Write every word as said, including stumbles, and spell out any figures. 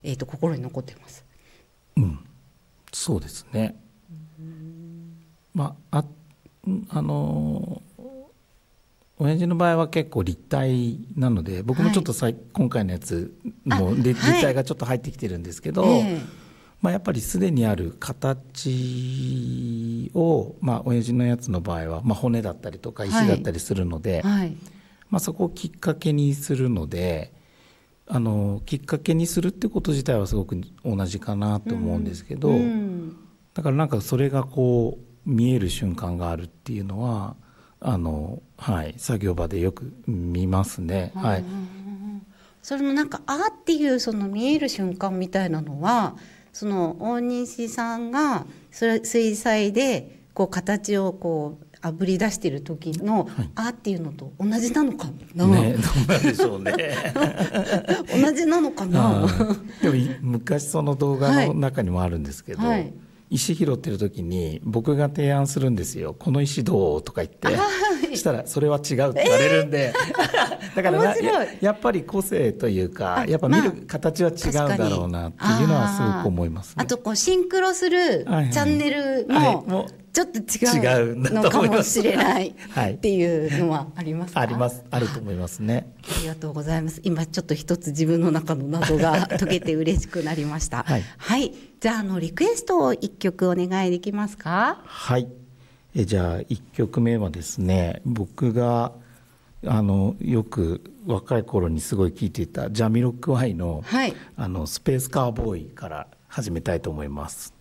えー、と心に残ってます。 うん、そうですね。まあ、あ、あの親父の場合は結構立体なので、僕もちょっとさい、はい、今回のやつも立体がちょっと入ってきてるんですけど、はい、えーまあ、やっぱりすでにある形を、まあ、親父のやつの場合は、まあ、骨だったりとか石だったりするので、はいはいまあ、そこをきっかけにするので、あのきっかけにするってこと自体はすごく同じかなと思うんですけど、うんうん、だからなんかそれがこう見える瞬間があるっていうのはあの、はい、作業場でよく見ますね、はい、 それもなんかあーっていうその見える瞬間みたいなのはその大西さんが水彩でこう形をこうあぶり出している時の、はい、あっていうのと同じなのかな、 ね、どうなんでしょうね同じなのかなでも昔その動画の中にもあるんですけど、はい、石拾ってる時に僕が提案するんですよ。この石どうとか言って、はい、したらそれは違うって言われるんで、えー、だから や, やっぱり個性というかやっぱ見る形は違うんだろうなっていうのはすごく思いますね。 あとこうシンクロするチャンネルも、はいはいもうちょっと違うのかもしれないっていうのはありますか？ あります、あると思いますね。 ありがとうございます。今ちょっと一つ自分の中の謎が解けて嬉しくなりましたはい、はい、じゃあ、 あのリクエストをいっきょくお願いできますか？ はい、えじゃあいっきょくめはですね、僕があのよく若い頃にすごい聴いていたジャミロクワイの、はい、あのスペースカーボーイから始めたいと思います。